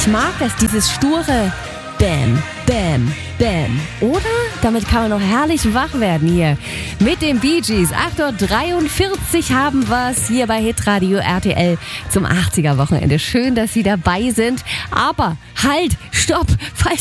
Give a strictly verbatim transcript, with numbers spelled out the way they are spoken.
Ich mag das, dieses sture Bam, Bam, Bam. Oder? Damit kann man noch herrlich wach werden hier. Mit den Bee Gees. acht Uhr dreiundvierzig haben wir es hier bei Hitradio R T L zum achtziger Wochenende. Schön, dass Sie dabei sind. Aber halt, stopp, falls